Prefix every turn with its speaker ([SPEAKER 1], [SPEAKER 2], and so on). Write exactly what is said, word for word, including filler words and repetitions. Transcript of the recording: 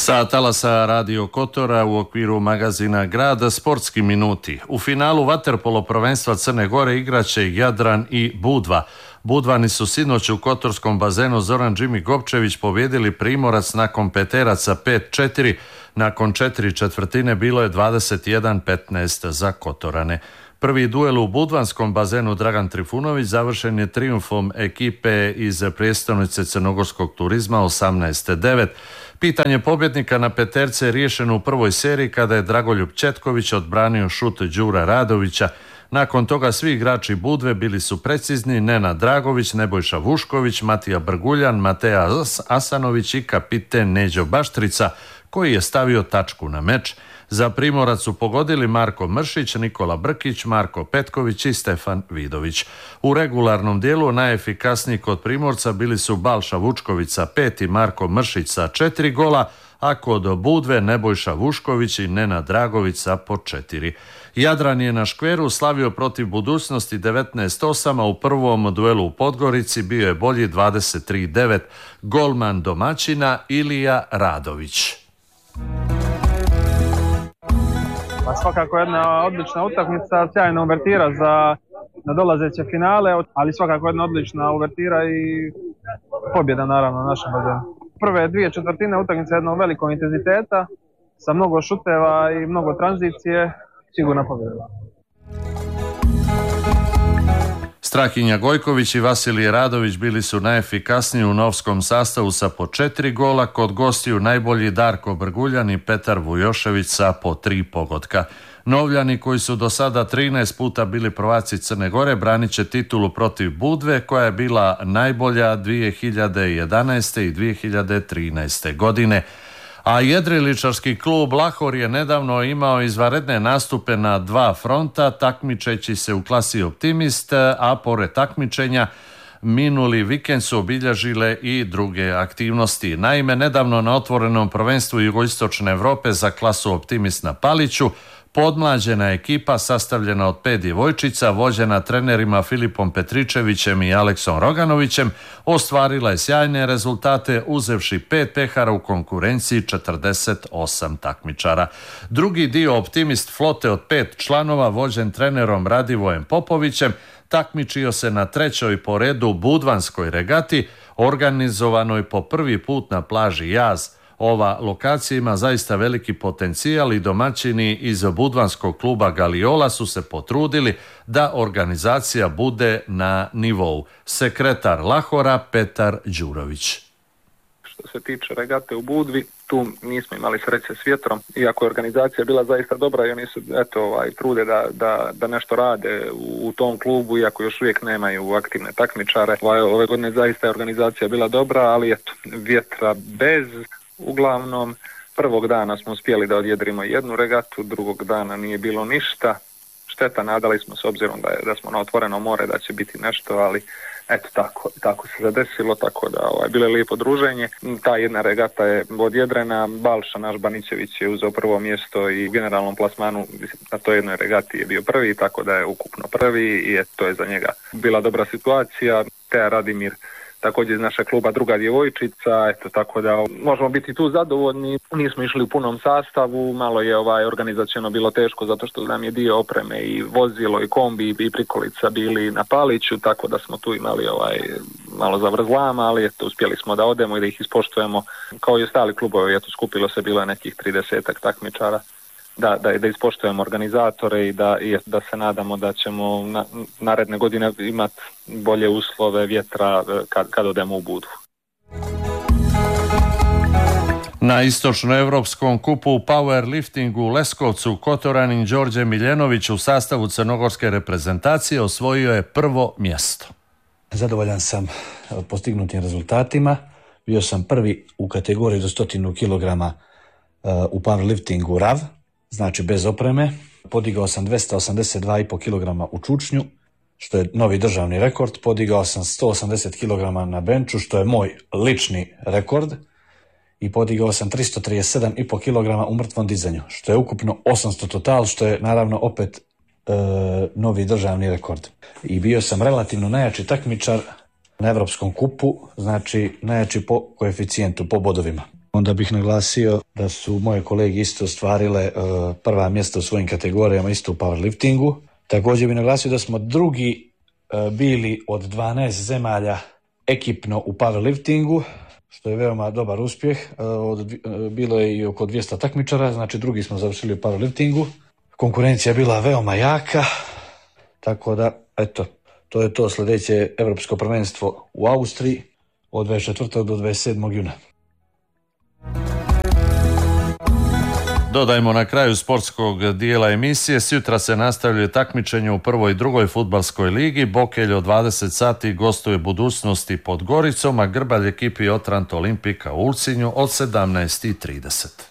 [SPEAKER 1] Sa talasa Radio Kotora u okviru magazina Grad sportski minuti. U finalu vaterpolo prvenstva Crne Gore igraće Jadran i Budva. Budvani su sinoć u kotorskom bazenu Zoran Džimi Gopčević pobjedili Primorac nakon peteraca pet četiri. Nakon četiri četvrtine bilo je dvadeset jedan petnaest za Kotorane. Prvi duel u budvanskom bazenu Dragan Trifunović završen je trijumfom ekipe iz prijestolnice crnogorskog turizma osamnaest devet. Pitanje pobjednika na peterce je riješeno u prvoj seriji kada je Dragoljub Četković odbranio šut Đura Radovića. Nakon toga svi igrači Budve bili su precizni: Nenad Dragović, Nebojša Vušković, Matija Brguljan, Mateja Asanović i kapiten Neđo Baštrica, koji je stavio tačku na meč. Za Primorac su pogodili Marko Mršić, Nikola Brkić, Marko Petković i Stefan Vidović. U regularnom dijelu najefikasniji kod Primorca bili su Balša Vučković sa pet i Marko Mršić sa četiri gola, a kod Budve Nebojša Vušković i Nenad Dragović sa po četiri. Jadran je na škveru slavio protiv Budućnosti devetnaest osam, a u prvom duelu u Podgorici bio je bolji dvadeset tri devet. Golman domaćina Ilija Radović.
[SPEAKER 2] Pa svakako jedna odlična utakmica, sjajna uvertira za nadolazeće finale, ali svakako jedna odlična uvertira i pobjeda naravno na našem bazenu. Prve dvije četvrtine utakmice jednog velikog intenziteta, sa mnogo šuteva i mnogo tranzicije, sigurna pobjeda.
[SPEAKER 1] Strahinja Gojković i Vasilij Radović bili su najefikasniji u novskom sastavu sa po četiri gola, kod gostiju najbolji Darko Brguljan i Petar Vujošević sa po tri pogotka. Novljani, koji su do sada trinaest puta bili prvaci Crne Gore, branit će titulu protiv Budve, koja je bila najbolja dvije hiljade jedanaeste i dvije hiljade trinaeste godine. A jedriličarski klub Lahor je nedavno imao izvanredne nastupe na dva fronta, takmičeći se u klasi Optimist, a pored takmičenja minuli vikend su obilježile i druge aktivnosti. Naime, nedavno na otvorenom prvenstvu jugoistočne Europe za klasu Optimist na Paliću, podmlađena ekipa sastavljena od pet djevojčica, vođena trenerima Filipom Petričevićem i Aleksom Roganovićem, ostvarila je sjajne rezultate uzevši pet pehara u konkurenciji četrdeset osam takmičara. Drugi dio Optimist flote od pet članova, vođen trenerom Radivojem Popovićem, takmičio se na trećoj po redu budvanskoj regati, organizovanoj po prvi put na plaži Jaz. Ova lokacija ima zaista veliki potencijal i domaćini iz budvanskog kluba Galiola su se potrudili da organizacija bude na nivou. Sekretar Lahora Petar Đurović.
[SPEAKER 3] Što se tiče regate u Budvi, tu nismo imali sreće s vjetrom, iako je organizacija bila zaista dobra i oni su eto, ovaj, trude da, da, da nešto rade u, u tom klubu, iako još uvijek nemaju aktivne takmičare. Ovaj, ove godine zaista je organizacija bila dobra, ali eto, vjetra bez. Uglavnom, prvog dana smo uspjeli da odjedrimo jednu regatu, drugog dana nije bilo ništa. Šteta, nadali smo s obzirom da, je, da smo na otvoreno more, da će biti nešto, ali eto tako, tako se zadesilo, tako da ovaj, bilo je lijepo druženje. Ta jedna regata je odjedrena, Balša naš Banićević je uzeo prvo mjesto i u generalnom plasmanu na toj jednoj regati je bio prvi, tako da je ukupno prvi i eto, to je za njega bila dobra situacija. Teja Radimir također iz našeg kluba druga djevojčica, eto tako da možemo biti tu zadovoljni. Nismo išli u punom sastavu, malo je ovaj organizaciono bilo teško zato što nam je dio opreme i vozilo i kombi i prikolica bili na Paliću, tako da smo tu imali ovaj malo zavrzlama, ali eto uspjeli smo da odemo i da ih ispoštujemo kao i ostali klubovi. Eto skupilo se bilo je nekih tridesetak takmičara. Da, da, da ispoštujemo organizatore i da, i da se nadamo da ćemo na, naredne godine imati bolje uslove vjetra kad, kad odemo u Budvu.
[SPEAKER 1] Na istočnoevropskom kupu u powerliftingu u Leskovcu Kotoranin Đorđe Miljenović u sastavu crnogorske reprezentacije osvojio je prvo mjesto.
[SPEAKER 4] Zadovoljan sam postignutim rezultatima. Bio sam prvi u kategoriji do stotinu kilograma u powerliftingu R A V. Znači bez opreme. Podigao sam dvesta osamdeset dva i po kilograma u čučnju, što je novi državni rekord. Podigao sam sto osamdeset kilograma na benču, što je moj lični rekord. I podigao sam tristo trideset sedam i po kilograma u mrtvom dizanju, što je ukupno osamsto total, što je naravno opet e, novi državni rekord. I bio sam relativno najjači takmičar na Evropskom kupu, znači najjači po koeficijentu, po bodovima. Onda bih naglasio da su moje kolege isto ostvarile uh, prva mjesta u svojim kategorijama isto u powerliftingu. Također bih naglasio da smo drugi uh, bili od dvanaest zemalja ekipno u powerliftingu, što je veoma dobar uspjeh. Uh, od, uh, bilo je i oko dvjesto takmičara, znači drugi smo završili u powerliftingu. Konkurencija je bila veoma jaka, tako da, eto, to je to. Sljedeće Europsko prvenstvo u Austriji od dvadeset četvrtog do dvadeset sedmog juna.
[SPEAKER 1] Dodajmo na kraju sportskog dijela emisije, sutra se nastavljaju takmičenje u prvoj i drugoj fudbalskoj ligi. Bokelj od dvadeset sati gostuje Budućnosti pod Goricom, a Grbalj ekipi Otrant Olimpika u Ulcinju od sedamnaest i trideset.